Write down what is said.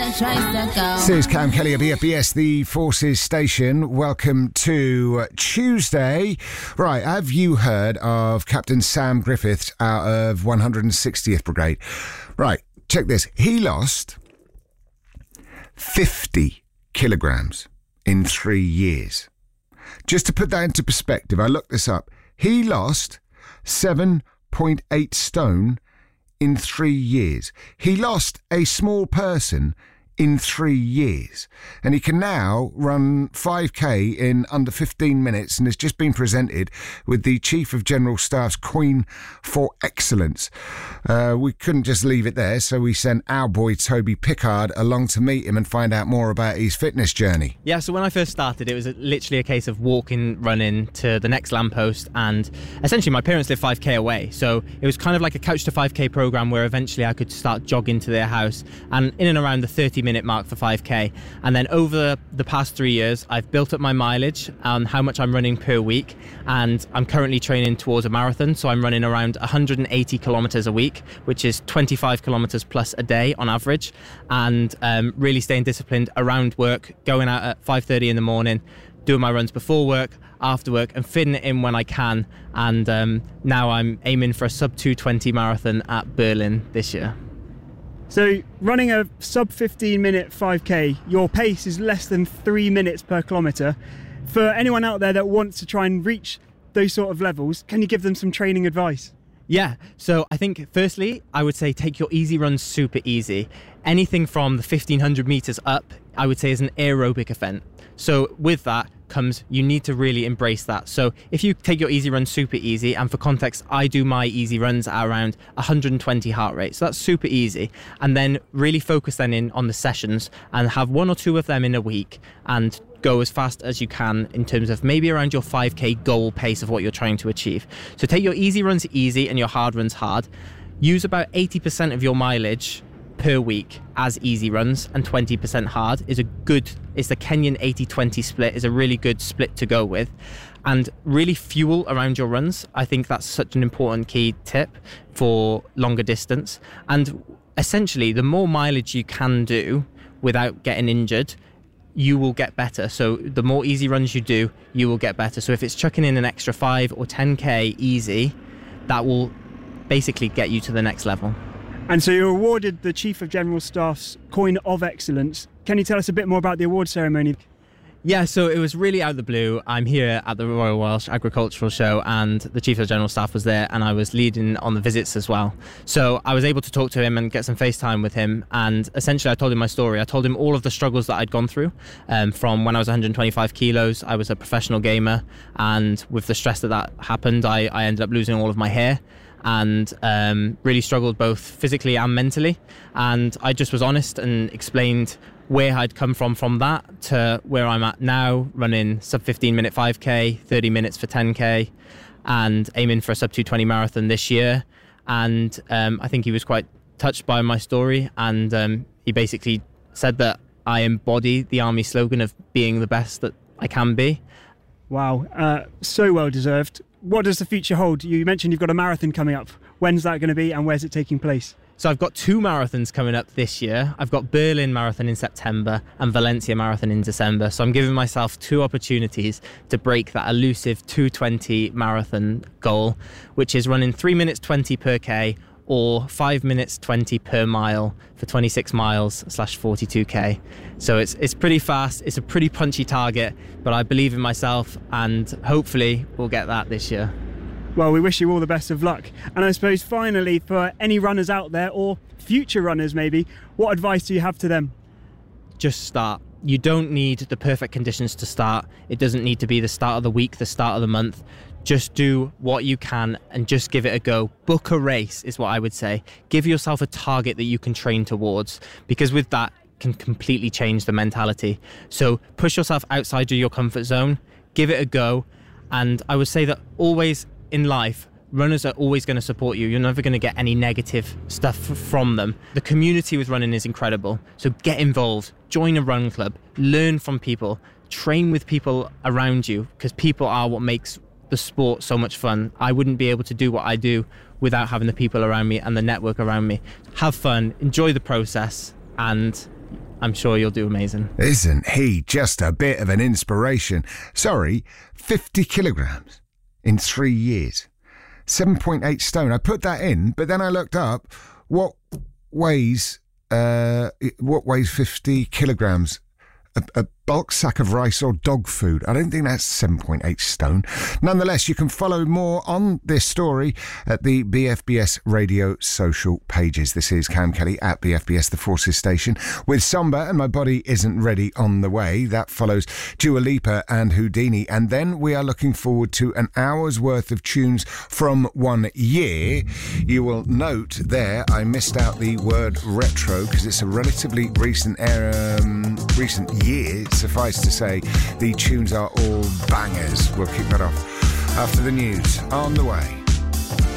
This is Cam Kelly of BFBS, the Forces Station. Welcome to Tuesday. Right, have you heard of Captain Sam Griffiths out of 160th Brigade? Right, check this. He lost 50 kilograms in 3 years. Just to put that into perspective, I looked this up. He lost 7.8 stone in 3 years. He lost a small person in 3 years. And he can now run 5K in under 15 minutes and has just been presented with the Chief of General Staff's Coin for Excellence. We couldn't just leave it there, so we sent our boy Toby Pickard along to meet him and find out more about his fitness journey. Yeah, so when I first started, it was literally a case of walking, running to the next lamppost, and essentially my parents live 5K away, so it was kind of like a couch to 5K program where eventually I could start jogging to their house, and in and around the 30-minute mark for 5K. And then over the past 3 years, I've built up my mileage on how much I'm running per week, and I'm currently training towards a marathon, so I'm running around 180 kilometers a week, which is 25 kilometers plus a day on average, and really staying disciplined around work, going out at 5:30 in the morning, doing my runs before work, after work, and fitting it in when I can. And now I'm aiming for a sub 2:20 marathon at Berlin this year. So running a sub 15 minute 5K, your pace is less than 3 minutes per kilometre. For anyone out there that wants to try and reach those sort of levels, can you give them some training advice? Yeah, so I think firstly, I would say take your easy runs super easy. Anything from the 1500 meters up, I would say is an aerobic event. So with that comes, you need to really embrace that. So if you take your easy run super easy, and for context, I do my easy runs at around 120 heart rate. So that's super easy. And then really focus then in on the sessions and have 1 or 2 of them in a week and go as fast as you can in terms of maybe around your 5K goal pace of what you're trying to achieve. So take your easy runs easy and your hard runs hard. Use about 80% of your mileage per week as easy runs, and 20% hard is the Kenyan 80-20 split is a really good split to go with. And really fuel around your runs. I think that's such an important key tip for longer distance. And essentially, the more mileage you can do without getting injured, you will get better. So the more easy runs you do, you will get better. So if it's chucking in an extra 5 or 10K easy, that will basically get you to the next level. And so you're awarded the Chief of General Staff's Coin of Excellence. Can you tell us a bit more about the award ceremony? Yeah, so it was really out of the blue. I'm here at the Royal Welsh Agricultural Show, and the Chief of General Staff was there, and I was leading on the visits as well. So I was able to talk to him and get some FaceTime with him, and essentially I told him my story. I told him all of the struggles that I'd gone through from when I was 125 kilos. I was a professional gamer, and with the stress that happened, I ended up losing all of my hair, and really struggled both physically and mentally. And I just was honest and explained where I'd come from that to where I'm at now, running sub 15 minute 5K, 30 minutes for 10K, and aiming for a sub 220 marathon this year. And I think he was quite touched by my story, and he basically said that I embody the Army slogan of being the best that I can be. Wow, so well deserved. What does the future hold? You mentioned you've got a marathon coming up. When's that going to be, and where's it taking place? So I've got 2 marathons coming up this year. I've got Berlin Marathon in September and Valencia Marathon in December. So I'm giving myself 2 opportunities to break that elusive 220 marathon goal, which is running 3 minutes 20 per K or 5 minutes 20 per mile for 26 miles / 42K. So it's pretty fast. It's a pretty punchy target, but I believe in myself, and hopefully we'll get that this year. Well, we wish you all the best of luck. And I suppose finally, for any runners out there, or future runners maybe, what advice do you have to them? Just start. You don't need the perfect conditions to start. It doesn't need to be the start of the week, the start of the month. Just do what you can and just give it a go. Book a race is what I would say. Give yourself a target that you can train towards, because with that can completely change the mentality. So push yourself outside of your comfort zone, give it a go. And I would say that always in life, runners are always going to support you. You're never going to get any negative stuff from them. The community with running is incredible. So get involved, join a run club, learn from people, train with people around you, because people are what makes the sport so much fun. I wouldn't be able to do what I do without having the people around me and the network around me. Have fun, enjoy the process, and I'm sure you'll do amazing. Isn't he just a bit of an inspiration? Sorry, 50 kilograms in 3 years. 7.8 stone. I put that in, but then I looked up what weighs 50 kilograms. A bulk sack of rice or dog food. I don't think that's 7.8 stone. Nonetheless, you can follow more on this story at the BFBS Radio social pages. This is Cam Kelly at BFBS The Forces Station with Somber and My Body Isn't Ready on the way. That follows Dua Lipa and Houdini. And then we are looking forward to an hour's worth of tunes from 1 year. You will note there I missed out the word retro because it's a relatively recent year. Suffice to say, the tunes are all bangers. We'll kick that off after the news on the way.